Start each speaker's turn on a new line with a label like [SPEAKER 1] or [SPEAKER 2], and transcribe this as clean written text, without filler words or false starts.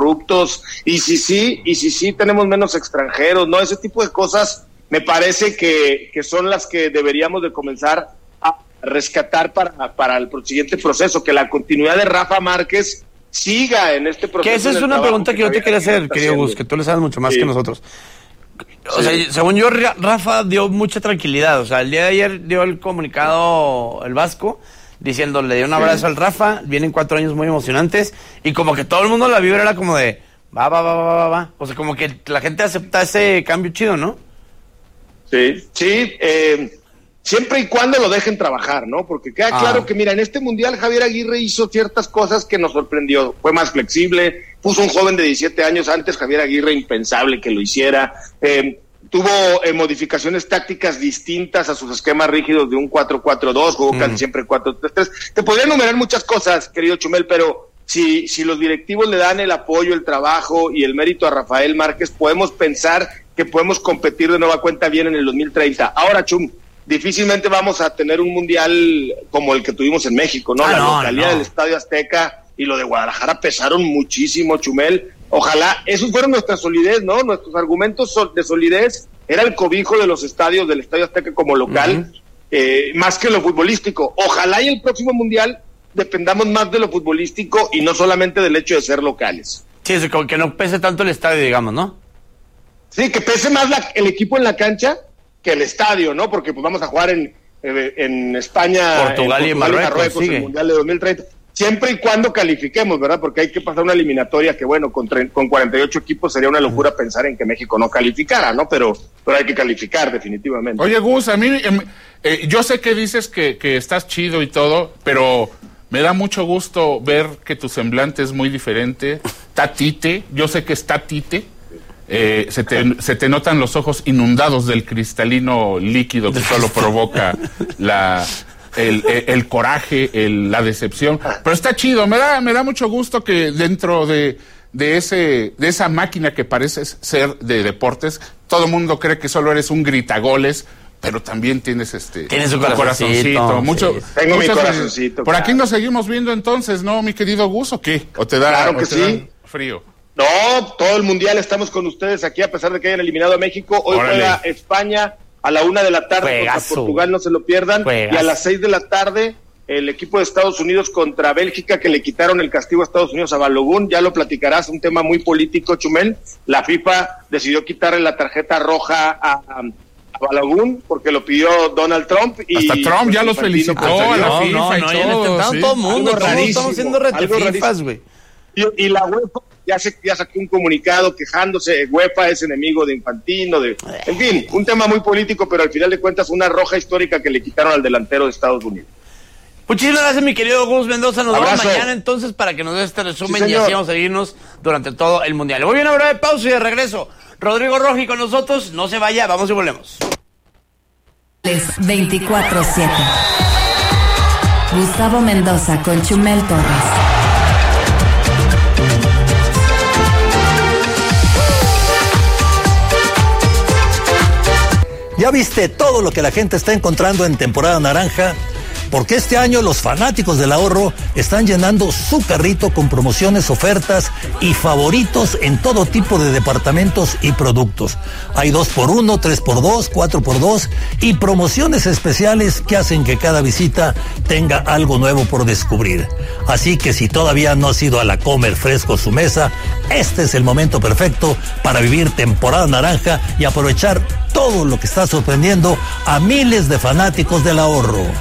[SPEAKER 1] corruptos, y si sí tenemos menos extranjeros, ¿no? Ese tipo de cosas me parece que son las que deberíamos de comenzar a rescatar para el siguiente proceso, que la continuidad de Rafa Márquez siga en este proceso.
[SPEAKER 2] Que esa es una pregunta que yo te quería hacer, querido Gus, que tú le sabes mucho más que nosotros. O sea, según yo, Rafa dio mucha tranquilidad. O sea, el día de ayer dio el comunicado el Vasco, diciendo, le dio un abrazo al Rafa, vienen 4 años muy emocionantes, y como que todo el mundo la vibra era como de, va. O sea, como que la gente acepta ese cambio chido, ¿no?
[SPEAKER 1] Sí, siempre y cuando lo dejen trabajar, ¿no? Porque queda claro que, mira, en este Mundial Javier Aguirre hizo ciertas cosas que nos sorprendió. Fue más flexible, puso un joven de 17 años antes, Javier Aguirre, impensable que lo hiciera. Tuvo modificaciones tácticas distintas a sus esquemas rígidos de un 4-4-2, jugó casi siempre 4-3-3. Te podría enumerar muchas cosas, querido Chumel, pero si los directivos le dan el apoyo, el trabajo y el mérito a Rafael Márquez, podemos pensar que podemos competir de nueva cuenta bien en el 2030. Ahora, Chum, difícilmente vamos a tener un mundial como el que tuvimos en México, ¿no? La localidad del Estadio Azteca y lo de Guadalajara pesaron muchísimo, Chumel. Ojalá, esos fueron nuestra solidez, ¿no? Nuestros argumentos de solidez era el cobijo de los estadios, del Estadio Azteca como local, más que lo futbolístico. Ojalá y el próximo mundial dependamos más de lo futbolístico y no solamente del hecho de ser locales.
[SPEAKER 2] Sí, es como que no pese tanto el estadio, digamos, ¿no?
[SPEAKER 1] Sí, que pese más el equipo en la cancha que el estadio, ¿no? Porque pues vamos a jugar en España,
[SPEAKER 2] Portugal y Marruecos
[SPEAKER 1] el Mundial de 2030. Siempre y cuando califiquemos, ¿verdad? Porque hay que pasar una eliminatoria que, bueno, con 48 equipos sería una locura pensar en que México no calificara, ¿no? Pero hay que calificar definitivamente.
[SPEAKER 3] Oye, Gus, a mí, yo sé que dices que estás chido y todo, pero me da mucho gusto ver que tu semblante es muy diferente. Está tite, yo sé que está tite. Se te notan los ojos inundados del cristalino líquido que solo provoca el coraje, la decepción, pero está chido, me da mucho gusto que dentro de esa máquina que pareces ser de deportes, todo el mundo cree que solo eres un gritagoles, pero también tienes
[SPEAKER 2] tienes un corazoncito.
[SPEAKER 1] Tengo mi corazoncito.
[SPEAKER 3] Por aquí nos seguimos viendo entonces, ¿no, mi querido Gus, o qué? ¿O te da,
[SPEAKER 1] claro que sí,
[SPEAKER 3] frío?
[SPEAKER 1] No, todo el mundial estamos con ustedes aquí, a pesar de que hayan eliminado a México. Hoy juega España a la 1:00 p.m. contra Portugal, no se lo pierdan. Y a las 6:00 p.m, el equipo de Estados Unidos contra Bélgica, que le quitaron el castigo a Estados Unidos a Balogun. Ya lo platicarás, un tema muy político, Chumel. La FIFA decidió quitarle la tarjeta roja a Balogun porque lo pidió Donald Trump.
[SPEAKER 3] Hasta Trump ya los felicitó a la FIFA y todo.
[SPEAKER 2] Todo el mundo, todos estamos siendo retefifas, güey.
[SPEAKER 1] Y la UEFA ya sacó un comunicado quejándose. UEFA es enemigo de Infantino, en fin, un tema muy político, pero al final de cuentas una roja histórica que le quitaron al delantero de Estados Unidos.
[SPEAKER 2] Muchísimas gracias, mi querido Gus Mendoza. Nos vemos mañana entonces para que nos dé este resumen y así vamos a seguirnos durante todo el mundial. Muy bien, ahora de pausa y de regreso. Rodrigo Roji con nosotros, no se vaya, vamos y volvemos.
[SPEAKER 4] 24/7. Gustavo Mendoza con Chumel Torres.
[SPEAKER 5] ¿Ya viste todo lo que la gente está encontrando en temporada naranja? Porque este año los fanáticos del ahorro están llenando su carrito con promociones, ofertas y favoritos en todo tipo de departamentos y productos. Hay 2x1, 3x2, 4x2 y promociones especiales que hacen que cada visita tenga algo nuevo por descubrir. Así que si todavía no has ido a la Comer Fresco su mesa, este es el momento perfecto para vivir temporada naranja y aprovechar todo lo que está sorprendiendo a miles de fanáticos del ahorro.